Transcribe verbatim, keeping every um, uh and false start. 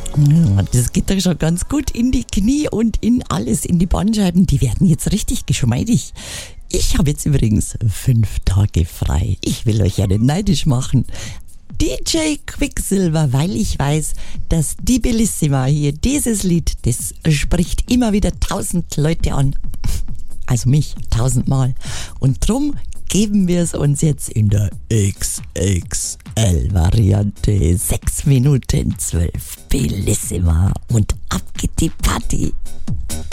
Ja, das geht doch schon ganz gut in die Knie und in alles, in die Bandscheiben. Die werden jetzt richtig geschmeidig. Ich habe jetzt übrigens fünf Tage frei. Ich will euch ja nicht neidisch machen. D J Quicksilver, weil ich weiß, dass die Bellissima hier, dieses Lied, das spricht immer wieder tausend Leute an. Also mich, tausendmal. Und drum geben wir es uns jetzt in der X X L-Variante. Sechs Minuten zwölf. Bellissima. Und ab geht die Party.